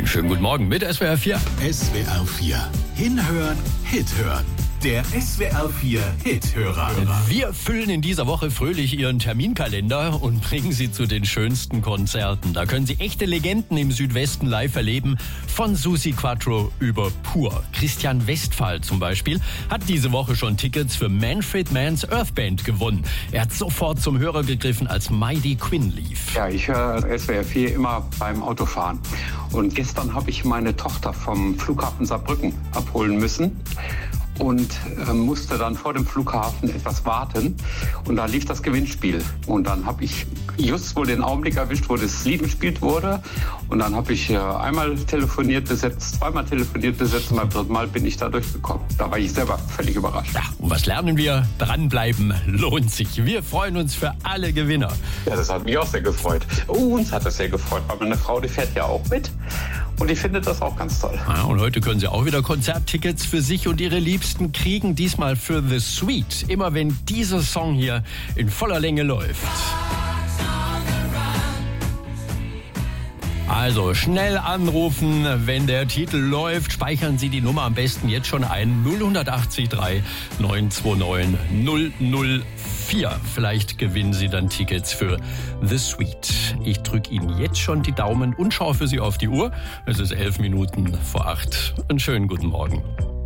Schönen guten Morgen mit SWR 4. SWR 4. Hinhören, Hit hören. Der SWR 4 Hit-Hörer. Wir füllen in dieser Woche fröhlich Ihren Terminkalender und bringen Sie zu den schönsten Konzerten. Da können Sie echte Legenden im Südwesten live erleben. Von Susi Quattro über Pur. Christian Westphal zum Beispiel hat diese Woche schon Tickets für Manfred Mann's Earth Band gewonnen. Er hat sofort zum Hörer gegriffen, als Mighty Quinn lief. Ja, ich höre SWR 4 immer beim Autofahren. Und gestern habe ich meine Tochter vom Flughafen Saarbrücken abholen müssen. Und musste dann vor dem Flughafen etwas warten. Und da lief das Gewinnspiel. Und dann habe ich just wohl den Augenblick erwischt, wo das Lied gespielt wurde. Und dann habe ich einmal telefoniert besetzt, zweimal telefoniert besetzt. Und beim dritten Mal bin ich da durchgekommen. Da war ich selber völlig überrascht. Ja, und was lernen wir? Dranbleiben lohnt sich. Wir freuen uns für alle Gewinner. Ja, das hat mich auch sehr gefreut. Uns hat das sehr gefreut, weil meine Frau, die fährt ja auch mit. Und ich finde das auch ganz toll. Ja, und heute können Sie auch wieder Konzerttickets für sich und Ihre Liebsten kriegen. Diesmal für The Sweet. Immer wenn dieser Song hier in voller Länge läuft. Also schnell anrufen, wenn der Titel läuft. Speichern Sie die Nummer am besten jetzt schon ein. 0183 929 004. Vielleicht gewinnen Sie dann Tickets für The Sweet. Ich drücke Ihnen jetzt schon die Daumen und schaue für Sie auf die Uhr. Es ist 11 Minuten vor 8. Einen schönen guten Morgen.